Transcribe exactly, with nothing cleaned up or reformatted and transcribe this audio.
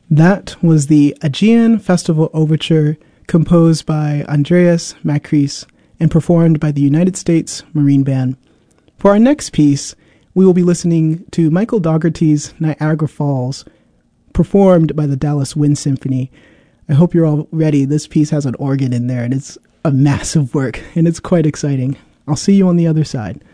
That was the Aegean Festival Overture, composed by Andreas Macris and performed by the United States Marine Band. For our next piece, we will be listening to Michael Dougherty's Niagara Falls, performed by the Dallas Wind Symphony. I hope you're all ready. This piece has an organ in there, and it's a massive work, and it's quite exciting. I'll see you on the other side.